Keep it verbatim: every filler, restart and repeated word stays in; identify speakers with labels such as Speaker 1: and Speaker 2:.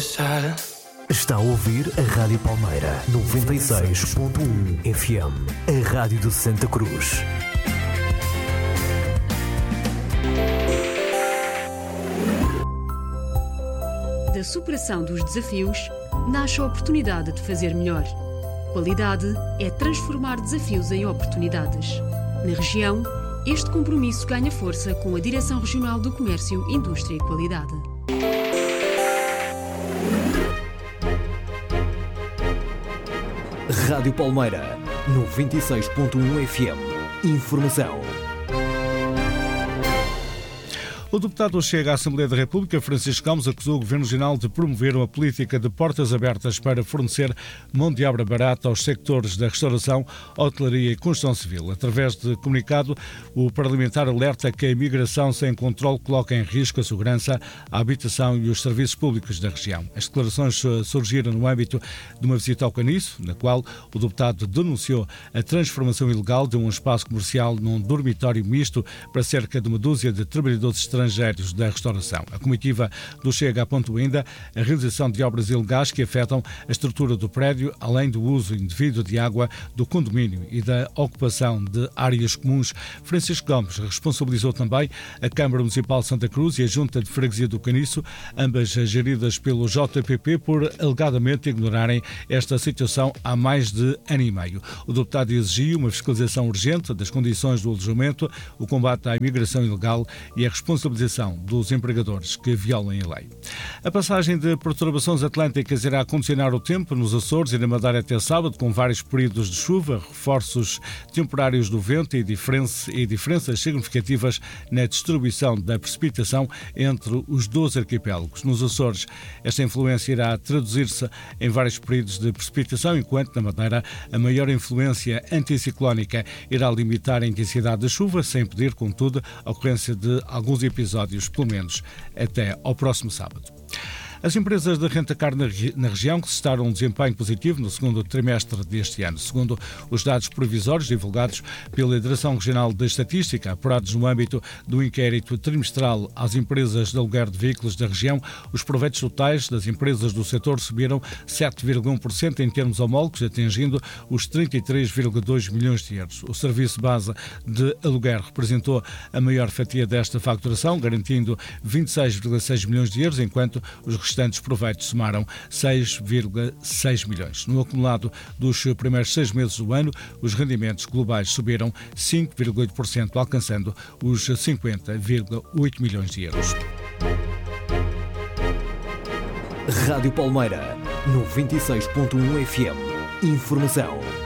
Speaker 1: Está a ouvir a Rádio Palmeira noventa e seis ponto um F M, a rádio de Santa Cruz.
Speaker 2: Da superação dos desafios, nasce a oportunidade de fazer melhor. Qualidade é transformar desafios em oportunidades. Na região, este compromisso ganha força com a Direção Regional do Comércio, Indústria e Qualidade.
Speaker 1: Rádio Palmeira, noventa e seis ponto um F M. Informação.
Speaker 3: O deputado do Chega à Assembleia da República, Francisco Gomes, acusou o Governo Regional de promover uma política de portas abertas para fornecer mão de obra barata aos sectores da restauração, hotelaria e construção civil. Através de comunicado, o parlamentar alerta que a imigração sem controle coloca em risco a segurança, a habitação e os serviços públicos da região. As declarações surgiram no âmbito de uma visita ao Caniço, na qual o deputado denunciou a transformação ilegal de um espaço comercial num dormitório misto para cerca de uma dúzia de trabalhadores estrangeiros estrangeiros da restauração. A comitiva do Chega apontou ainda a realização de obras ilegais que afetam a estrutura do prédio, além do uso indevido de água do condomínio e da ocupação de áreas comuns. Francisco Gomes responsabilizou também a Câmara Municipal de Santa Cruz e a Junta de Freguesia do Caniço, ambas geridas pelo J P P, por alegadamente ignorarem esta situação há mais de ano e meio. O deputado exigiu uma fiscalização urgente das condições do alojamento, o combate à imigração ilegal e a responsabilização dos empregadores que violem a lei. A passagem de perturbações atlânticas irá condicionar o tempo nos Açores e na Madeira até sábado, com vários períodos de chuva, reforços temporários do vento e, diferença, e diferenças significativas na distribuição da precipitação entre os doze arquipélagos. Nos Açores, esta influência irá traduzir-se em vários períodos de precipitação, enquanto na Madeira a maior influência anticiclónica irá limitar a intensidade da chuva, sem impedir, contudo, a ocorrência de alguns episódios, pelo menos até ao próximo sábado. As empresas de rentacar na, na região registraram um desempenho positivo no segundo trimestre deste ano. Segundo os dados provisórios divulgados pela Direção Regional de Estatística, apurados no âmbito do inquérito trimestral às empresas de aluguer de veículos da região, os proveitos totais das empresas do setor subiram sete vírgula um por cento em termos homólogos, atingindo os trinta e três vírgula dois milhões de euros. O serviço base de aluguer representou a maior fatia desta faturação, garantindo vinte e seis vírgula seis milhões de euros, enquanto os restantes proveitos somaram seis vírgula seis milhões. No acumulado dos primeiros seis meses do ano, os rendimentos globais subiram cinco vírgula oito por cento, alcançando os cinquenta vírgula oito milhões de euros.
Speaker 1: Rádio Palmeira, noventa e seis ponto um F M. Informação.